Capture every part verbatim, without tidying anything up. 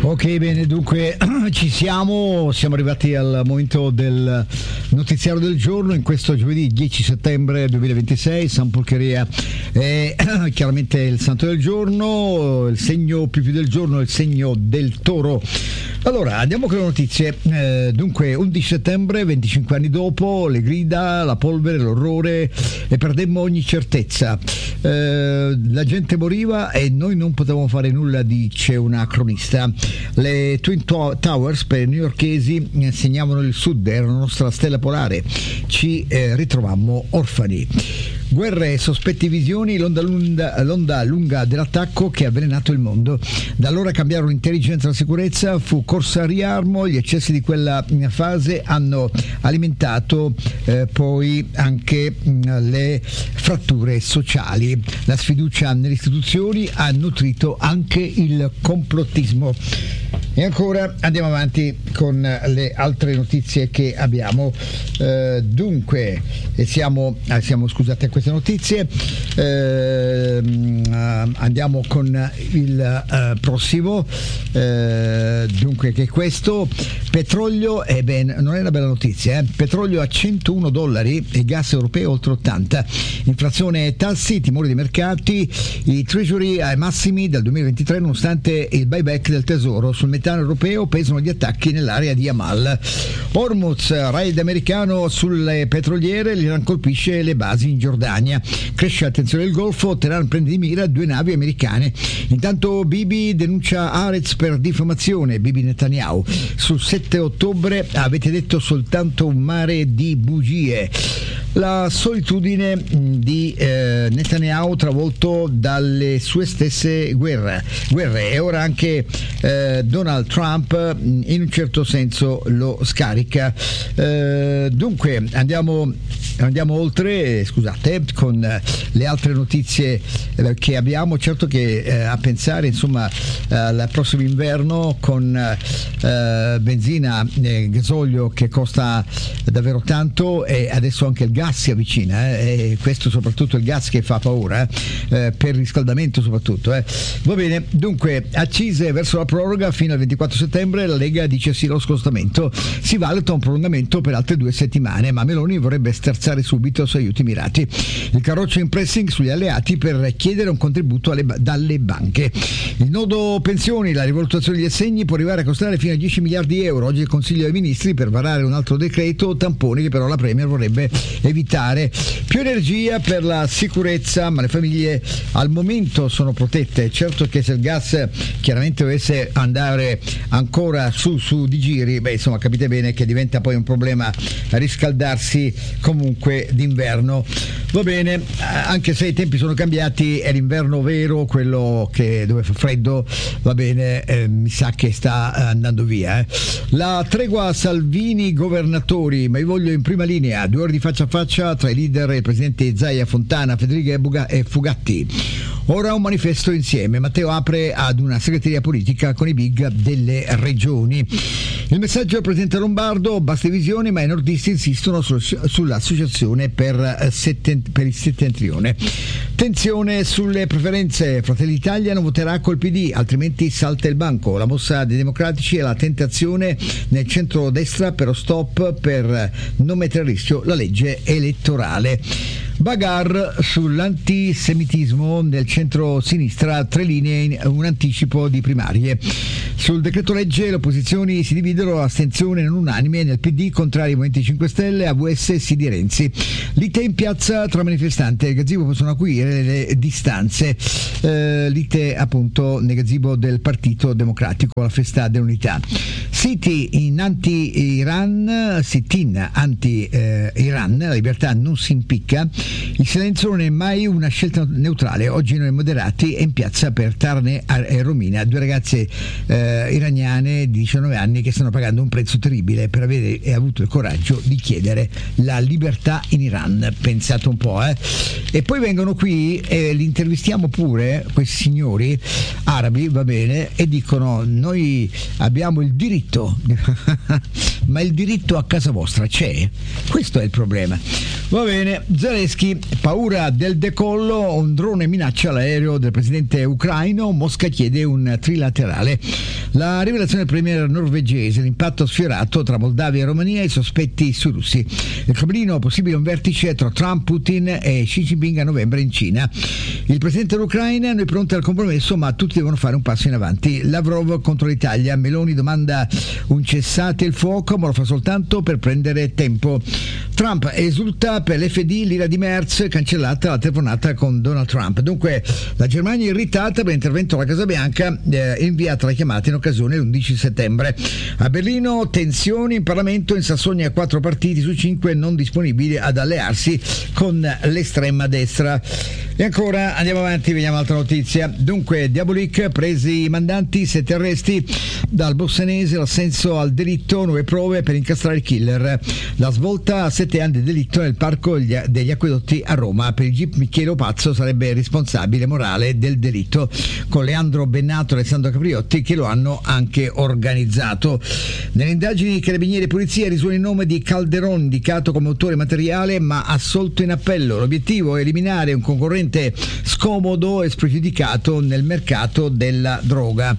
Ok, bene, dunque ci siamo, siamo arrivati al momento del notiziario del giorno in questo giovedì dieci settembre duemilaventisei. San Pulcheria è chiaramente il santo del giorno, il segno più più del giorno è il segno del toro. Allora, andiamo con le notizie. Eh, dunque, undici settembre, venticinque anni dopo, le grida, la polvere, l'orrore e perdemmo ogni certezza. Eh, la gente moriva e noi non potevamo fare nulla, dice una cronista. Le Twin Towers per i newyorkesi segnavano il sud, era la nostra stella polare. Ci eh, ritrovammo orfani. Guerre, sospetti, visioni, l'onda lunga, l'onda lunga dell'attacco che ha avvelenato il mondo. Da allora cambiarono l'intelligenza e la sicurezza, fu corsa a riarmo, gli eccessi di quella fase hanno alimentato eh, poi anche mh, le fratture sociali. La sfiducia nelle istituzioni ha nutrito anche il complottismo. E ancora andiamo avanti con le altre notizie che abbiamo. Eh, dunque, siamo, siamo scusate a queste notizie, eh, andiamo con il uh, prossimo. Eh, dunque, che è questo? Petrolio, eh ben, non è una bella notizia, eh? Petrolio a centouno dollari e gas europeo oltre ottanta. Inflazione e tassi, timori dei mercati, i treasury ai massimi dal duemilaventitré nonostante il buyback del tesoro. Sul metano europeo pesano gli attacchi nell'area di Amal. Hormuz, raid americano sulle petroliere, l'Iran colpisce le basi in Giordania. Cresce la tensione del Golfo, Teheran prende di mira due navi americane. Intanto Bibi denuncia Haaretz per diffamazione. Bibi Netanyahu: sul sette ottobre avete detto soltanto un mare di bugie. La solitudine di eh, Netanyahu travolto dalle sue stesse guerre, guerre e ora anche eh, Donald Trump in un certo senso lo scarica. Eh, dunque andiamo, andiamo oltre, scusate, con le altre notizie eh, che abbiamo. Certo che eh, a pensare insomma al prossimo inverno con eh, benzina e gasolio che costa davvero tanto e adesso anche il gas si avvicina, eh, e questo soprattutto il gas che fa paura, eh, per il riscaldamento soprattutto. Eh. Va bene, dunque accise verso la proroga fino al ventiquattro settembre, la Lega dice sì allo scostamento, si valuta un prolungamento per altre due settimane, ma Meloni vorrebbe sterzare subito su aiuti mirati. Il carroccio in pressing sugli alleati per chiedere un contributo alle, dalle banche. Il nodo pensioni, la rivalutazione degli assegni può arrivare a costare fino a dieci miliardi di euro. Oggi il Consiglio dei Ministri per varare un altro decreto tamponi che però la Premier vorrebbe evitare. Più energia per la sicurezza, ma le famiglie al momento sono protette. Certo che se il gas chiaramente dovesse andare ancora su su di giri, beh insomma capite bene che diventa poi un problema riscaldarsi comunque d'inverno. Va bene, anche se i tempi sono cambiati, è l'inverno vero, quello che dove fa freddo, va bene, eh, mi sa che sta andando via. Eh. La tregua Salvini governatori, ma io voglio in prima linea, due ore di faccia a faccia tra i leader e il presidente Zaia, Fontana, Federica e Fugatti. Ora un manifesto insieme. Matteo apre ad una segreteria politica con i big delle regioni. Il messaggio del presidente Lombardo: basta visione, ma i nordisti insistono su, sull'associazione per, setten, per il settentrione. Tensione sulle preferenze. Fratelli d'Italia non voterà col P D, altrimenti salta il banco. La mossa dei democratici è la tentazione nel centro-destra per lo stop per non mettere a rischio la legge elettorale. Bagar sull'antisemitismo nel centro-sinistra, tre linee, un anticipo di primarie. Sul decreto legge le opposizioni si dividono, astensione non unanime nel P D, contrari ai Movimento cinque Stelle, A V S sì di Renzi. Lite in piazza tra manifestanti, il gazebo possono acuire le distanze. Eh, lite appunto nel gazebo del Partito Democratico, la festa dell'unità. Siti in anti-Iran, sit-in anti-Iran, la libertà non si impicca. Il silenzio non è mai una scelta neutrale. Oggi noi moderati è in piazza per Tarne e Romina, due ragazze eh, iraniane di diciannove anni che stanno pagando un prezzo terribile per avere avuto il coraggio di chiedere la libertà in Iran. Pensate un po', eh. E poi vengono qui e li intervistiamo pure, questi signori arabi, va bene, e dicono: noi abbiamo il diritto ma il diritto a casa vostra c'è? Questo è il problema. Va bene, Zelensky, paura del decollo, un drone minaccia l'aereo del presidente ucraino, Mosca chiede un trilaterale. La rivelazione del premier norvegese, l'impatto sfiorato tra Moldavia e Romania e i sospetti sui russi. Il Cremlino, possibile un vertice tra Trump, Putin e Xi Jinping a novembre in Cina. Il presidente dell'Ucraina, noi pronti al compromesso, ma tutti devono fare un passo in avanti. Lavrov contro l'Italia, Meloni domanda un cessate il fuoco, ma lo fa soltanto per prendere tempo. Trump esulta per l'F D, l'ira di Merz, cancellata la telefonata con Donald Trump. Dunque la Germania è irritata per l'intervento alla Casa Bianca, eh, inviata la chiamata in occasione dell'undici settembre. A Berlino tensioni in Parlamento, in Sassonia quattro partiti su cinque non disponibili ad allearsi con l'estrema destra. E ancora andiamo avanti, vediamo altra notizia. Dunque Diabolik, presi i mandanti, sette arresti dal bossanese, l'assenso al delitto, nuove prove per incastrare il killer. La svolta a sette anni di delitto nel parco degli acquedotti a Roma. Per il G I P Michele Pazzo sarebbe responsabile morale del delitto, con Leandro Bennato e Alessandro Capriotti che lo hanno anche organizzato. Nelle indagini carabinieri e polizia risuona il nome di Calderon, indicato come autore materiale ma assolto in appello. L'obiettivo è eliminare un concorrente scomodo e spregiudicato nel mercato della droga.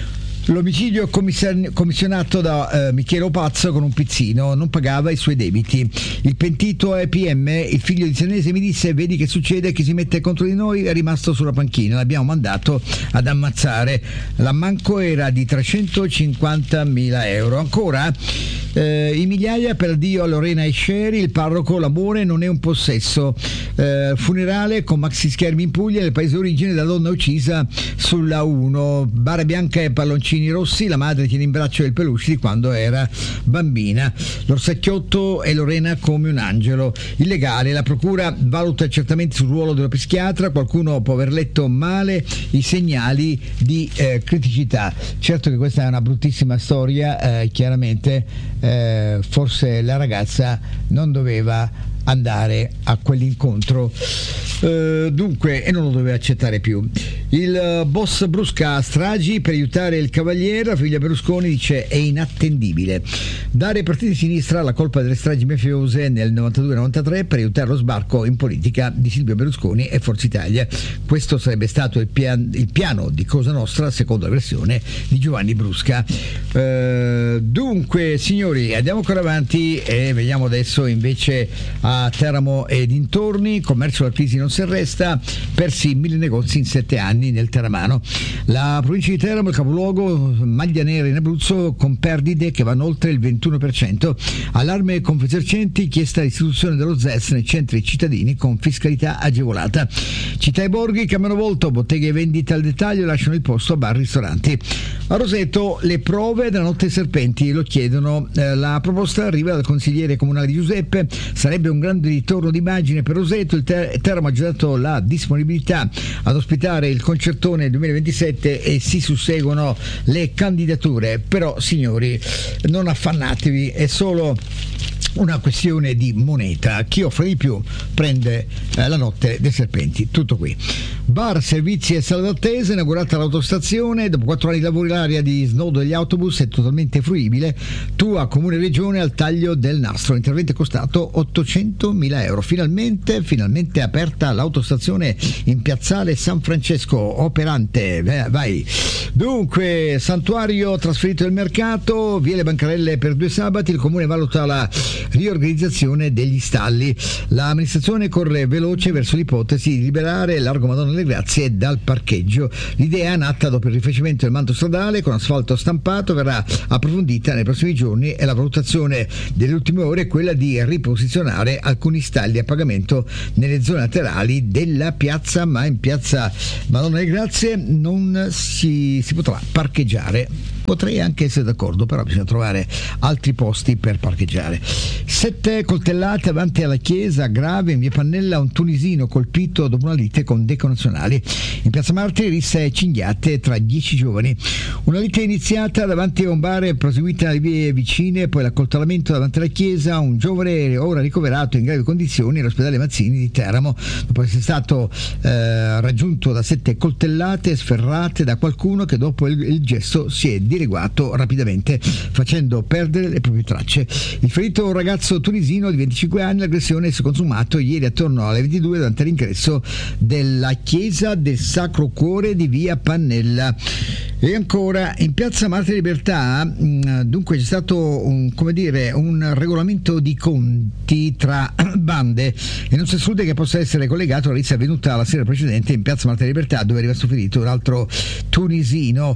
L'omicidio commissionato da eh, Michele Pazzo con un pizzino, non pagava i suoi debiti. Il pentito è P M, il figlio di Senese mi disse: vedi che succede, chi si mette contro di noi è rimasto sulla panchina, l'abbiamo mandato ad ammazzare. L'ammanco era di trecentocinquantamila euro. Ancora eh, i migliaia per addio a Lorena e Sherry, il parroco, l'amore non è un possesso. Eh, funerale con maxi schermi in Puglia, nel paese d'origine della donna uccisa sulla uno. Bara bianca e palloncini rossi, la madre tiene in braccio il peluche di quando era bambina. L'orsacchiotto è Lorena come un angelo. Illegale, la procura valuta certamente sul ruolo dello psichiatra, qualcuno può aver letto male i segnali di eh, criticità. Certo che questa è una bruttissima storia, eh, chiaramente eh, forse la ragazza non doveva andare a quell'incontro, uh, dunque, e non lo doveva accettare più. Il uh, boss Brusca, stragi per aiutare il cavaliere, la figlia Berlusconi dice è inattendibile. Dare ai partiti di sinistra la colpa delle stragi mafiose nel novantadue novantatré per aiutare lo sbarco in politica di Silvio Berlusconi e Forza Italia. Questo sarebbe stato il, pian- il piano di Cosa Nostra, secondo la versione di Giovanni Brusca. Uh, dunque, signori, andiamo ancora avanti e vediamo adesso invece a Teramo e dintorni. Commercio, la crisi non si arresta, persi mille negozi in sette anni nel teramano. La provincia di Teramo, il capoluogo, maglia nera in Abruzzo con perdite che vanno oltre il ventuno per cento. Allarme Confesercenti, chiesta l'istituzione dello Z E S nei centri cittadini con fiscalità agevolata. Città e borghi cambiano volto, botteghe e vendite al dettaglio lasciano il posto a bar e ristoranti. A Roseto le prove della notte serpenti lo chiedono, eh, la proposta arriva dal consigliere comunale di Giuseppe, sarebbe un grande ritorno d'immagine per Roseto. Il ter- Teramo ha già dato la disponibilità ad ospitare il concertone duemilaventisette e si susseguono le candidature, però signori non affannatevi, è solo una questione di moneta, chi offre di più prende eh, la notte dei serpenti, tutto qui. Bar, servizi e sala d'attesa, inaugurata l'autostazione, dopo quattro anni di lavori l'area di snodo degli autobus è totalmente fruibile. Tua Comune e Regione al taglio del nastro, l'intervento è costato ottocentomila euro. Finalmente, finalmente aperta l'autostazione in piazzale San Francesco, operante, vai. Dunque, santuario trasferito del mercato, vie le bancarelle per due sabati, il Comune valuta la riorganizzazione degli stalli. L'amministrazione corre veloce verso l'ipotesi di liberare Largo Madonna delle Grazie dal parcheggio. L'idea, nata dopo il rifacimento del manto stradale con asfalto stampato, verrà approfondita nei prossimi giorni e la valutazione delle ultime ore è quella di riposizionare alcuni stalli a pagamento nelle zone laterali della piazza, ma in piazza Madonna delle Grazie non si, si potrà parcheggiare. Potrei anche essere d'accordo, però bisogna trovare altri posti per parcheggiare. Sette coltellate davanti alla chiesa, grave in via Pannella, un tunisino colpito dopo una lite con deconazionali. In piazza Martiri risse e cinghiate tra dieci giovani. Una lite iniziata davanti a un bar, proseguita alle vie vicine, poi l'accoltellamento davanti alla chiesa. Un giovane ora ricoverato in gravi condizioni all'ospedale Mazzini di Teramo, dopo essere stato eh, raggiunto da sette coltellate sferrate da qualcuno che dopo il, il gesto si è dileguato rapidamente, facendo perdere le proprie tracce. Il ferito, un ragazzo tunisino di venticinque anni, l'aggressione si è consumato ieri attorno alle ventidue davanti all'ingresso della chiesa del Sacro Cuore di via Pannella. E ancora in piazza Marte Libertà, mh, dunque c'è stato un, come dire, un regolamento di conti tra bande e non si esclude che possa essere collegato alla lite avvenuta la sera precedente in piazza Marte Libertà, dove è rimasto ferito un altro tunisino.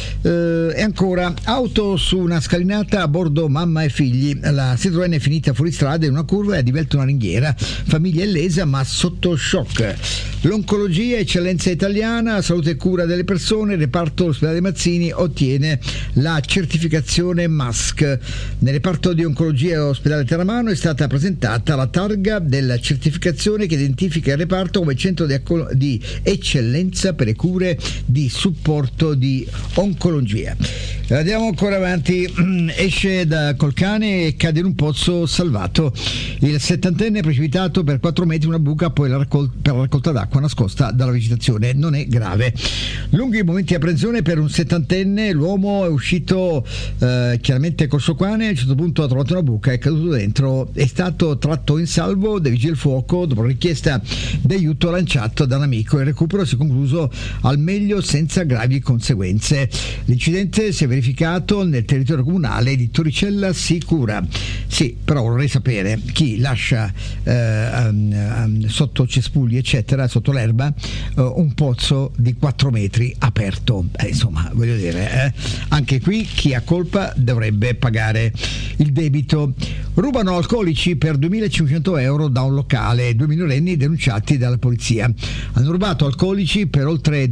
Eh, e ancora auto su una scalinata, a bordo mamma e figli. La Citroën è finita fuori strada in una curva e ha divelto una ringhiera. Famiglia illesa ma sotto shock. L'oncologia, eccellenza italiana, salute e cura delle persone. Reparto ospedale Mazzini ottiene la certificazione M A S C. Nel reparto di oncologia ospedale Terramano è stata presentata la targa della certificazione che identifica il reparto come centro di, di eccellenza per le cure di supporto di oncologia. Andiamo ancora avanti. Esce da Colcane e cade in un pozzo salvato. Il settantenne è precipitato per quattro metri in una buca, poi la raccol- per la raccolta d'acqua nascosta dalla vegetazione. Non è grave. Lunghi momenti di apprensione per un settantenne. L'uomo è uscito eh, chiaramente col suo cane, a un certo punto ha trovato una buca, è caduto dentro, è stato tratto in salvo dai vigili del fuoco dopo richiesta di aiuto lanciato da un amico. Il recupero si è concluso al meglio senza gravi conseguenze. L'incidente si è verificato nel territorio comunale di Torricella Sicura. Sì, però vorrei sapere chi lascia eh, um, um, sotto cespugli eccetera, sotto l'erba, uh, un pozzo di quattro metri aperto. Eh, insomma, voglio dire, eh, anche qui chi ha colpa dovrebbe pagare il debito. Rubano alcolici per duemilacinquecento euro da un locale, due minorenni denunciati dalla polizia. Hanno rubato alcolici per oltre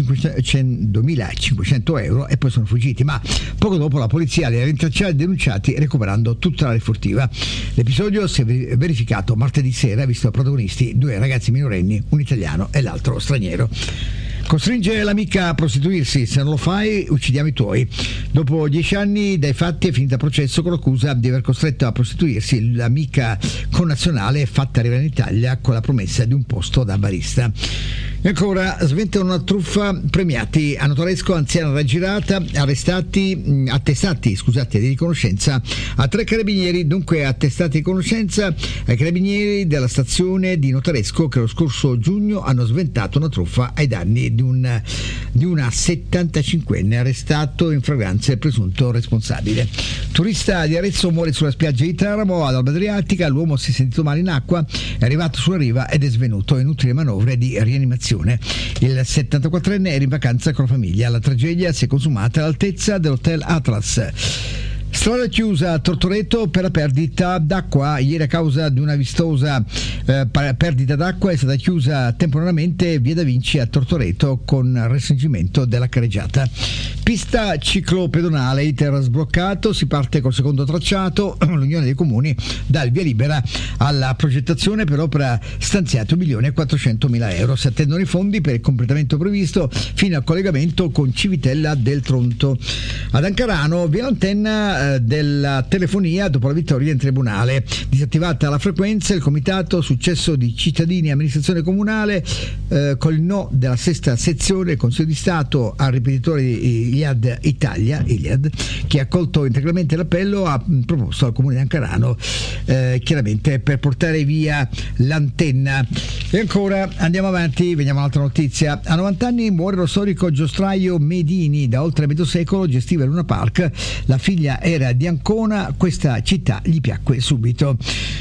duemilacinquecento euro e poi sono fuggiti, ma poco dopo la polizia li ha rintracciati e denunciati, recuperando tutta la refurtiva. L'episodio si è verificato martedì sera, visto protagonisti due ragazzi minorenni, un italiano e l'altro straniero. Costringe l'amica a prostituirsi, se non lo fai uccidiamo i tuoi. Dopo dieci anni dai fatti è finita a processo con l'accusa di aver costretto a prostituirsi l'amica connazionale fatta arrivare in Italia con la promessa di un posto da barista. E ancora sventano una truffa, premiati a Notaresco, anziana raggirata, arrestati, attestati scusate di riconoscenza a tre carabinieri, dunque attestati di conoscenza ai carabinieri della stazione di Notaresco che lo scorso giugno hanno sventato una truffa ai danni di un di una settantacinquenne arrestato in flagranza il presunto responsabile. Turista di Arezzo muore sulla spiaggia di Teramo ad Alba Adriatica, l'uomo si è sentito male in acqua, è arrivato sulla riva ed è svenuto, inutili manovre di rianimazione. Il settantaquattrenne era in vacanza con la famiglia. La tragedia si è consumata all'altezza dell'hotel Atlas. Strada chiusa a Tortoreto per la perdita d'acqua. Ieri a causa di una vistosa eh, perdita d'acqua è stata chiusa temporaneamente via Da Vinci a Tortoreto con restringimento della carreggiata. Pista ciclopedonale, iter sbloccato, si parte col secondo tracciato. L'Unione dei Comuni dà il via libera alla progettazione per l'opera stanziata un milione e quattrocentomila euro. Si attendono i fondi per il completamento previsto fino al collegamento con Civitella del Tronto. Ad Ancarano via l'antenna della telefonia dopo la vittoria in tribunale. Disattivata la frequenza, il comitato successo di cittadini e amministrazione comunale eh, col no della sesta sezione del Consiglio di Stato al ripetitore Iliad Italia, Iliad, che ha accolto integralmente l'appello, ha proposto al comune di Ancarano eh, chiaramente per portare via l'antenna. E ancora andiamo avanti, veniamo a un'altra notizia. A novanta anni muore lo storico giostraio Medini, da oltre mezzo secolo gestiva Luna Park, la figlia era di Ancona, questa città gli piacque subito.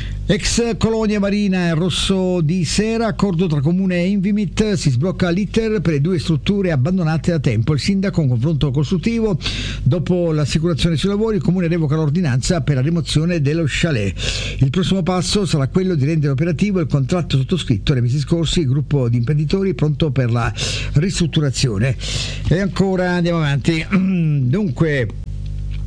Ex colonia marina Rosso di Sera, accordo tra comune e Invimit, si sblocca l'iter per le due strutture abbandonate da tempo. Il sindaco, un confronto costruttivo, dopo l'assicurazione sui lavori il comune revoca l'ordinanza per la rimozione dello chalet. Il prossimo passo sarà quello di rendere operativo il contratto sottoscritto nei mesi scorsi, il gruppo di imprenditori pronto per la ristrutturazione. E ancora andiamo avanti. Dunque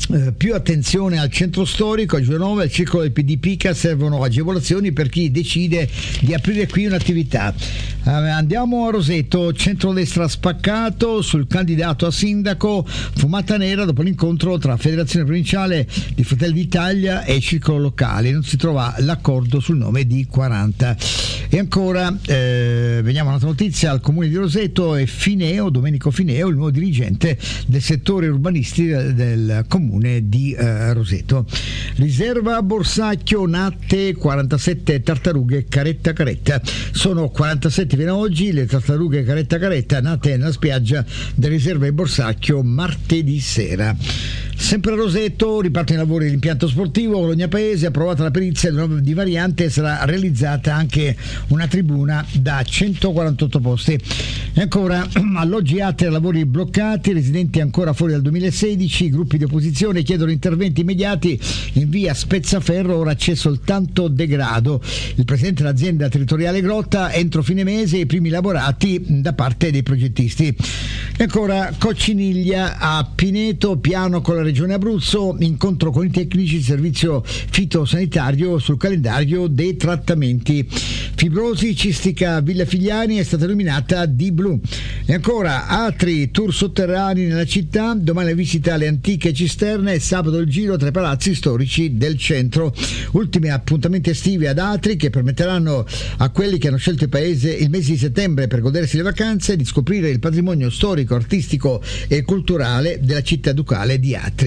Eh, più attenzione al centro storico, a Giovanova, al circolo del P D Pica servono agevolazioni per chi decide di aprire qui un'attività. Eh, andiamo a Roseto, centrodestra spaccato sul candidato a sindaco, fumata nera dopo l'incontro tra Federazione Provinciale di Fratelli d'Italia e circolo locale, non si trova l'accordo sul nome di quaranta. E ancora eh, veniamo a un'altra notizia, al comune di Roseto è Fineo, Domenico Fineo, il nuovo dirigente del settore urbanistico del, del comune di eh, Roseto. Riserva Borsacchio, natte quarantasette tartarughe caretta caretta, sono quarantasette fino ad oggi le tartarughe caretta caretta nate nella spiaggia della riserva di Borsacchio martedì sera. Sempre a Roseto ripartono i lavori dell'impianto sportivo Bologna Paese, approvata la perizia di variante, sarà realizzata anche una tribuna da centoquarantotto posti. E ancora alloggi Atria, lavori bloccati, residenti ancora fuori dal duemilasedici, i gruppi di opposizione chiedono interventi immediati in via Spezzaferro, ora c'è soltanto degrado. Il presidente dell'azienda territoriale Grotta, entro fine mese i primi lavorati da parte dei progettisti. E ancora Cocciniglia a Pineto, piano con la Regione Abruzzo, incontro con i tecnici, servizio fitosanitario sul calendario dei trattamenti. Fibrosi cistica Villa Figliani è stata illuminata di blu. E ancora altri tour sotterranei nella città, domani la visita alle antiche cisterne e sabato il giro tra i palazzi storici del centro. Ultimi appuntamenti estivi ad Atri che permetteranno a quelli che hanno scelto il paese il mese di settembre per godersi le vacanze di scoprire il patrimonio storico, artistico e culturale della città ducale di Atri.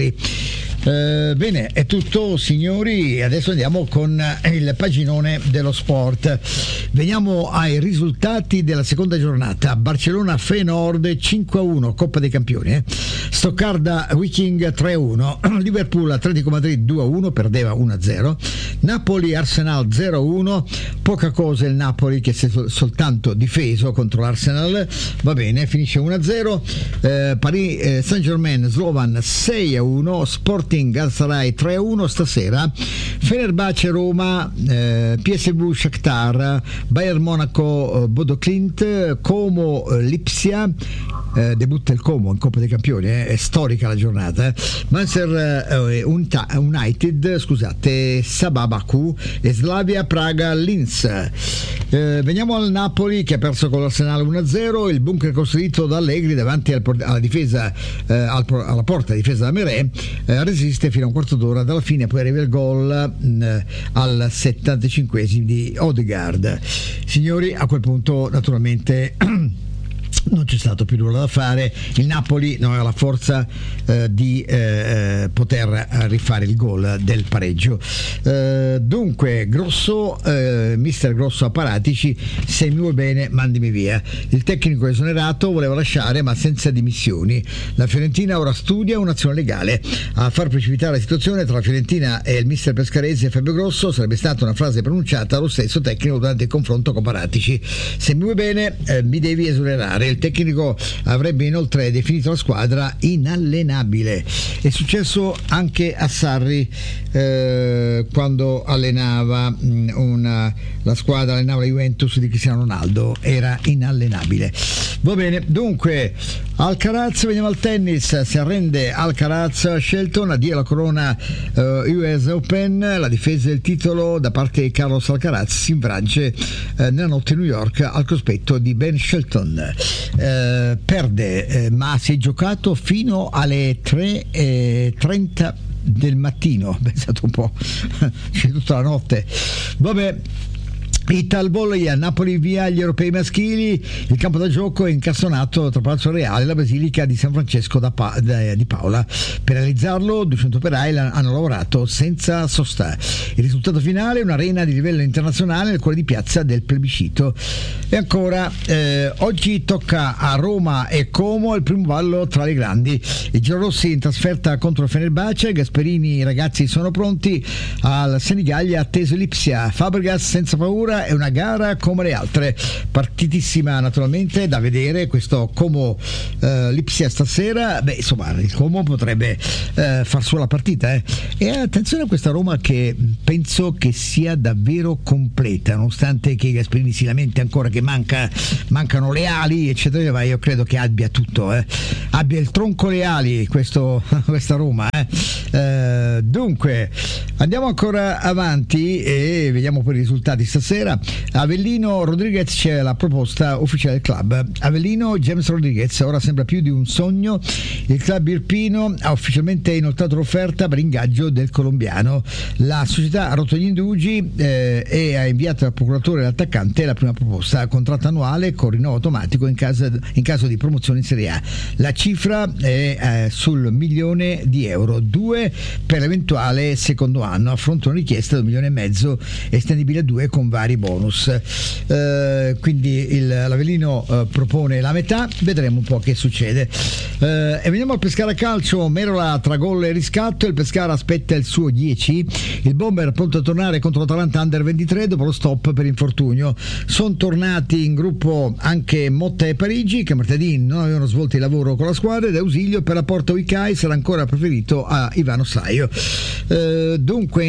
Eh, bene, è tutto signori, adesso andiamo con il paginone dello sport. Veniamo ai risultati della seconda giornata. Barcellona Feyenoord cinque a uno, Coppa dei Campioni, eh. Stoccarda Viking tre a uno, Liverpool Atletico Madrid due a uno, perdeva uno a zero, Napoli Arsenal zero a uno, poca cosa il Napoli che si è sol- soltanto difeso contro l'Arsenal, va bene, finisce uno a zero, eh, Paris eh, Saint-Germain Slovan sei a uno, Sporting Galatasaray tre a uno stasera, Fenerbahce Roma, eh, P S V Shakhtar, Bayern Monaco eh, Bodo Clint, Como eh, Lipsia, eh, debutta il Como in Coppa dei Campioni, eh, è storica la giornata, eh. Manchester eh, Unita- United, scusate, Sabah Baku e Slavia Praga Linz. Eh, veniamo al Napoli che ha perso con l'Arsenal uno a zero, il bunker costruito da Allegri davanti al, alla difesa eh, al, alla porta difesa da Merè eh, resiste fino a un quarto d'ora dalla fine, poi arriva il gol mh, al settantacinquesimo di Odegaard. Signori, a quel punto naturalmente non c'è stato più nulla da fare, il Napoli non aveva la forza eh, di eh, poter rifare il gol del pareggio. Eh, dunque Grosso, eh, mister Grosso a Paratici, se mi vuoi bene mandimi via. Il tecnico esonerato voleva lasciare ma senza dimissioni. La Fiorentina ora studia un'azione legale. A far precipitare la situazione tra la Fiorentina e il mister pescarese Fabio Grosso sarebbe stata una frase pronunciata dallo stesso tecnico durante il confronto con Paratici: se mi vuoi bene eh, mi devi esonerare. Il tecnico avrebbe inoltre definito la squadra inallenabile. È successo anche a Sarri eh, quando allenava mh, una, la squadra allenava la Juventus di Cristiano Ronaldo, era inallenabile. Va bene, dunque Alcaraz, veniamo al tennis, si arrende Alcaraz, Shelton, addio alla corona eh, U S Open, la difesa del titolo da parte di Carlos Alcaraz si infrange eh, nella notte a New York al cospetto di Ben Shelton. Eh, perde eh, ma si è giocato fino alle tre e trenta del mattino, pensate un po', c'è tutta la notte. Vabbè, Ital volley a Napoli via gli europei maschili, il campo da gioco è incassonato tra Palazzo Reale e la Basilica di San Francesco da pa- da, di Paola. Per realizzarlo duecento operai hanno lavorato senza sosta. Il risultato finale è un'arena di livello internazionale nel cuore di piazza del plebiscito. E ancora eh, oggi tocca a Roma e Como il primo ballo tra le grandi. I giallorossi in trasferta contro Fenerbahce, Gasperini, i ragazzi sono pronti, al Senigallia atteso Lipsia, Fabregas senza paura, ancora è una gara come le altre, partitissima naturalmente da vedere questo Como eh, Lipsia stasera. Beh, insomma, il Como potrebbe eh, far sua la partita eh. E attenzione a questa Roma che penso che sia davvero completa, nonostante che Gasperini si lamenti ancora che manca, mancano le ali eccetera, ma io credo che abbia tutto eh. abbia il tronco le ali questo, questa Roma eh. Eh, dunque andiamo ancora avanti e vediamo poi i risultati stasera. Avellino Rodriguez, c'è la proposta ufficiale del club. Avellino James Rodriguez, ora sembra più di un sogno. Il club irpino ha ufficialmente inoltrato l'offerta per ingaggio del colombiano. La società ha rotto gli indugi eh, e ha inviato al procuratore l'attaccante la prima proposta, contratto annuale con rinnovo automatico in caso, in caso di promozione in Serie A. La cifra è eh, sul milione di euro, due per l'eventuale secondo anno, a fronte di una richiesta di un milione e mezzo estendibile a due con vari bonus. Eh, quindi il, l'Avellino eh, propone la metà, vedremo un po' che succede. Eh, e veniamo al Pescara calcio. Merola tra gol e riscatto, il Pescara aspetta il suo dieci. Il Bomber pronto a tornare contro l'Atalanta under ventitré dopo lo stop per infortunio. Sono tornati in gruppo anche Motta e Parigi, che martedì non avevano svolto il lavoro con la squadra, ed Ausilio per la Porta Uicai sarà ancora preferito a Ivano Saio. Eh, dunque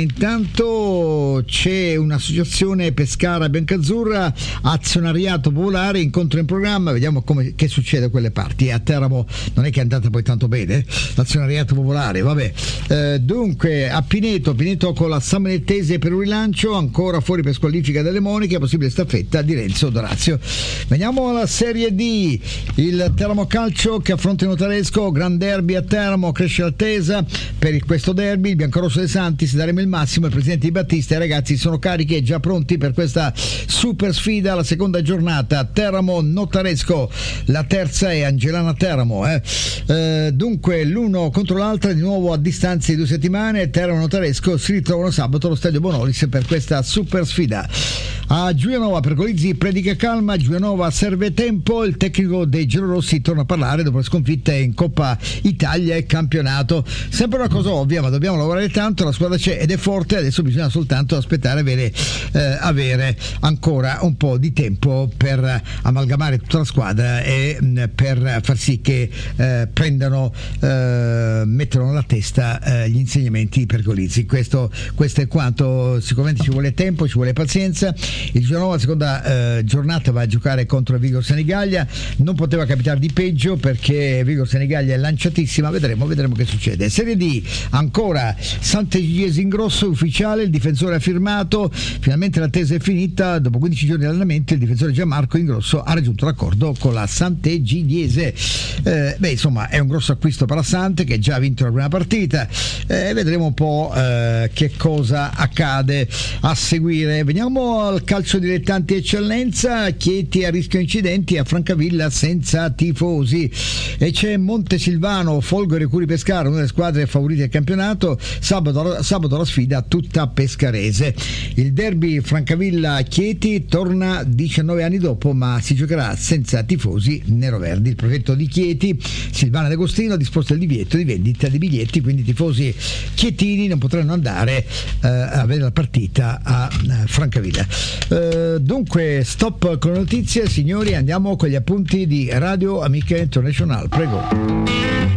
intanto c'è un'associazione Pescara Biancazzurra, azionariato popolare, incontro in programma, vediamo come, che succede a quelle parti. A Teramo non è che è andata poi tanto bene l'azionariato popolare, vabbè. Eh, dunque a Pineto, Pineto con la Sammanettese per un rilancio, ancora fuori per squalifica delle Moniche, possibile staffetta di Renzo Dorazio. Veniamo alla Serie D, il Teramo Calcio che affronta il Notaresco, gran derby a Teramo, cresce l'attesa per questo derby. Il biancorosso dei Santis, daremo il massimo. Il presidente Di Battista e i ragazzi sono carichi e già pronti per questa super sfida, la seconda giornata Teramo Notaresco, la terza è Angelana Teramo eh. Eh, dunque l'uno contro l'altra di nuovo a distanza di due settimane. Teramo Notaresco si ritrovano sabato allo stadio Bonolis per questa super sfida. A Giulianova Pergolizzi predica calma, Giulianova serve tempo, il tecnico dei giallorossi torna a parlare dopo le sconfitte in Coppa Italia e campionato. Sempre una cosa ovvia, ma dobbiamo lavorare tanto, la squadra c'è ed è forte, adesso bisogna soltanto aspettare avere, eh, avere ancora un po' di tempo per amalgamare tutta la squadra e mh, per far sì che eh, prendano, eh, mettano nella testa eh, gli insegnamenti di Pergolizzi. Questo, questo è quanto. Sicuramente ci vuole tempo, ci vuole pazienza. Il Giovanova seconda eh, giornata va a giocare contro il Vigor Senigallia, non poteva capitare di peggio perché Vigor Senigallia è lanciatissima, vedremo, vedremo che succede. Serie D ancora Sant'Egidiesi in grosso, ufficiale, il difensore ha firmato, finalmente l'attesa è finita, dopo quindici giorni di allenamento il difensore Gianmarco Ingrosso ha raggiunto l'accordo con la Sant'Egidiese. Eh, beh insomma è un grosso acquisto per la Sante che già ha vinto la prima partita, eh, vedremo un po' eh, che cosa accade a seguire. Veniamo al calcio dilettanti eccellenza. Chieti a rischio incidenti a Francavilla senza tifosi, e c'è Montesilvano Folgore Curi Pescara, una delle squadre favorite del campionato. Sabato, sabato la sfida tutta pescarese. Il derby Francavilla Chieti torna diciannove anni dopo, ma si giocherà senza tifosi neroverdi. Il prefetto di Chieti Silvana D'Agostino ha disposto il divieto di vendita di biglietti, quindi i tifosi chietini non potranno andare eh, a vedere la partita a eh, Francavilla. Uh, dunque stop con le notizie, signori, andiamo con gli appunti di Radio Amica International, prego.